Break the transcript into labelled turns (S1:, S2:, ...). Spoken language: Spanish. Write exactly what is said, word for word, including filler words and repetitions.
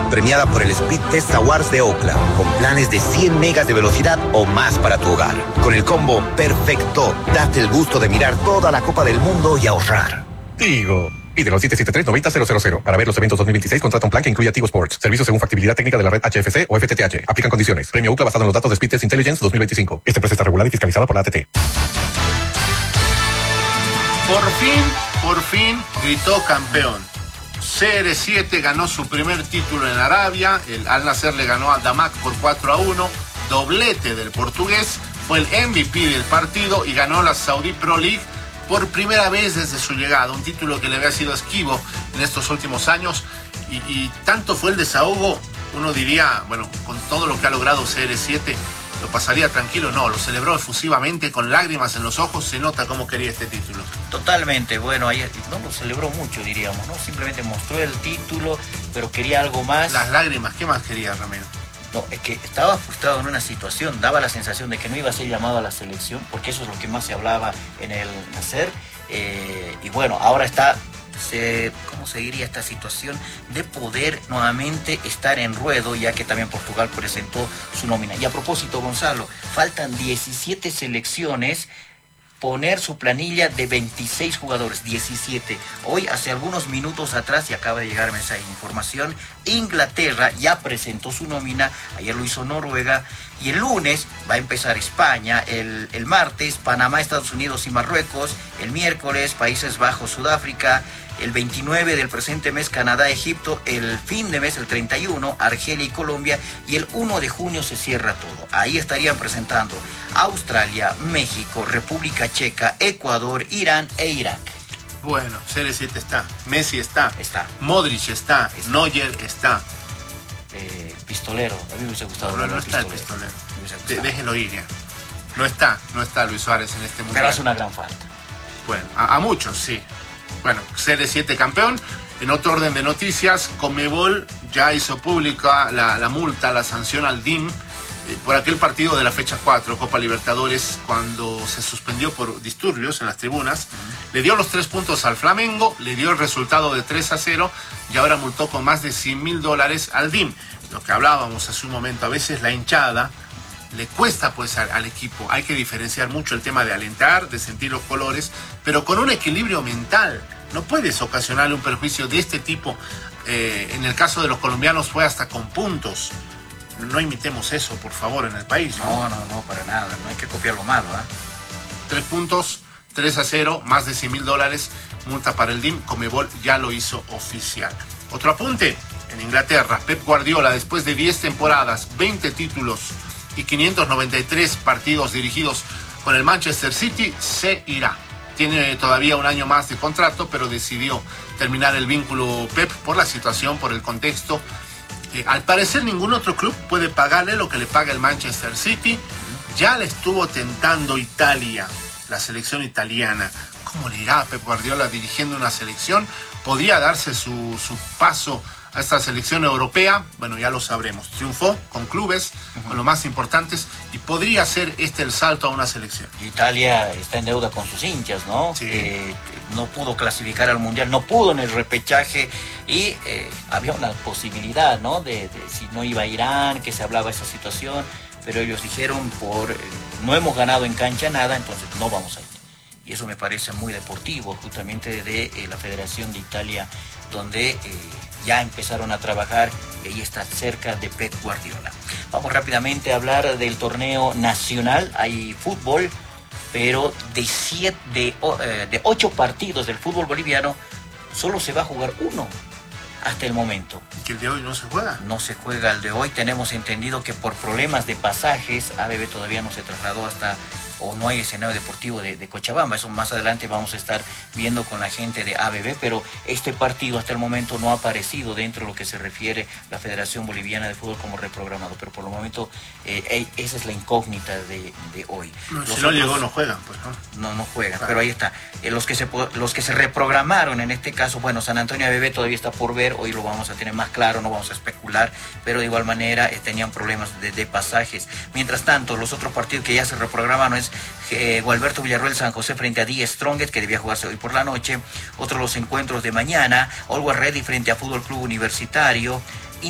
S1: premiada por el Speed Test Awards de Ookla, con planes de cien megas de velocidad o más para tu hogar. Con el combo perfecto, date el gusto de mirar toda la Copa del Mundo y ahorrar.
S2: Tigo. Pídelo siete siete tres, nueve cero cero cero. Para ver los eventos dos mil veintiséis, contrata un plan que incluya Tigo Sports. Servicios según factibilidad técnica de la red H F C o F T T H. Aplican condiciones. Premio Ookla basado en los datos de Speed Test Intelligence dos mil veinticinco. Esta empresa está regulada y fiscalizada por la A T T.
S3: Por fin, por fin, gritó campeón. C R siete ganó su primer título en Arabia. El Al Nassr le ganó a Damac por cuatro a uno. Doblete del portugués. Fue el M V P del partido y ganó la Saudi Pro League por primera vez desde su llegada. Un título que le había sido esquivo en estos últimos años. Y, y tanto fue el desahogo, uno diría, bueno, con todo lo que ha logrado C R siete, lo pasaría tranquilo. No, lo celebró efusivamente, con lágrimas en los ojos. Se nota cómo quería este título.
S4: Totalmente, bueno, ahí no lo celebró mucho, diríamos, ¿no? Simplemente mostró el título, pero quería algo más.
S3: Las lágrimas, ¿qué más quería, Ramiro?
S4: No, es que estaba frustrado en una situación, daba la sensación de que no iba a ser llamado a la selección, porque eso es lo que más se hablaba en el Nassr, eh, y bueno, ahora está, se, ¿cómo se diría esta situación? De poder nuevamente estar en ruedo, ya que también Portugal presentó su nómina. Y a propósito, Gonzalo, faltan diecisiete selecciones, poner su planilla de veintiséis jugadores, diecisiete. Hoy, hace algunos minutos atrás, y acaba de llegarme esa información, Inglaterra ya presentó su nómina, ayer lo hizo Noruega, y el lunes va a empezar España, el, el martes Panamá, Estados Unidos y Marruecos, el miércoles Países Bajos, Sudáfrica, el veintinueve del presente mes Canadá, Egipto, el fin de mes, el treinta y uno, Argelia y Colombia, y el uno de junio se cierra todo. Ahí estarían presentando Australia, México, República Checa, Ecuador, Irán e Irak.
S3: Bueno, C R siete está, Messi está,
S4: está.
S3: Modric está, está. Neuer está.
S4: Eh, pistolero, a mí me hubiese gustado.
S3: No, no está pistolero. el pistolero. De, déjenlo ir ya. No está, no está Luis Suárez en este mundial.
S4: Pero hace una gran falta.
S3: Bueno, a, a muchos sí. Bueno, C R siete campeón. En otro orden de noticias, Conmebol ya hizo pública la, la multa, la sanción al D I M eh, por aquel partido de la fecha cuatro, Copa Libertadores, cuando se suspendió por disturbios en las tribunas. Uh-huh. Le dio los tres puntos al Flamengo, le dio el resultado de tres a cero y ahora multó con más de cien mil dólares al D I M. Lo que hablábamos hace un momento, a veces la hinchada le cuesta pues al, al equipo. Hay que diferenciar mucho el tema de alentar, de sentir los colores, pero con un equilibrio mental. No puedes ocasionarle un perjuicio de este tipo. Eh, en el caso de los colombianos fue hasta con puntos. No imitemos eso, por favor, en el país.
S4: No, no, no, no para nada. No hay que copiar lo malo, ¿eh?
S3: Tres puntos, tres a cero, más de cien mil dólares, multa para el D I M. Conmebol ya lo hizo oficial. Otro apunte, en Inglaterra, Pep Guardiola, después de diez temporadas, veinte títulos y quinientos noventa y tres partidos dirigidos con el Manchester City, se irá. Tiene todavía un año más de contrato, pero decidió terminar el vínculo Pep por la situación, por el contexto. Eh, al parecer ningún otro club puede pagarle lo que le paga el Manchester City. Ya le estuvo tentando Italia, la selección italiana. ¿Cómo le irá a Pep Guardiola dirigiendo una selección? ¿Podría darse su, su paso a esta selección europea? Bueno, ya lo sabremos. Triunfó con clubes, uh-huh. con los más importantes, y podría ser este el salto a una selección.
S4: Italia está en deuda con sus hinchas, ¿no?
S3: Sí.
S4: Eh, no pudo clasificar al Mundial, no pudo en el repechaje, y eh, había una posibilidad, ¿no? De, de si no iba a Irán, que se hablaba de esa situación, pero ellos dijeron, por eh, no hemos ganado en cancha nada, entonces no vamos a ir. Y eso me parece muy deportivo, justamente de eh, la Federación de Italia, donde eh, ya empezaron a trabajar, y ahí está cerca de Pep Guardiola. Vamos rápidamente a hablar del torneo nacional. Hay fútbol, pero de, siete, de, eh, de ocho partidos del fútbol boliviano, solo se va a jugar uno hasta el momento.
S3: ¿Y que el de hoy no se juega?
S4: No se juega el de hoy. Tenemos entendido que por problemas de pasajes, A B B todavía no se trasladó hasta, o no hay escenario deportivo de, de Cochabamba. Eso más adelante vamos a estar viendo con la gente de A B B, pero este partido hasta el momento no ha aparecido dentro de lo que se refiere la Federación Boliviana de Fútbol como reprogramado, pero por el momento eh, esa es la incógnita de, de hoy.
S3: No, si no llegó no juegan, pues no.
S4: No, no juegan, claro. Pero ahí está. Eh, los, que se, los que se reprogramaron en este caso, bueno, San Antonio A B B todavía está por ver, hoy lo vamos a tener más claro, no vamos a especular, pero de igual manera eh, tenían problemas de, de pasajes. Mientras tanto, los otros partidos que ya se reprogramaron es eh, Gualberto Villarroel San José frente a Die Strongest, que debía jugarse hoy por la noche. Otros los encuentros de mañana, Always Ready frente a Fútbol Club Universitario,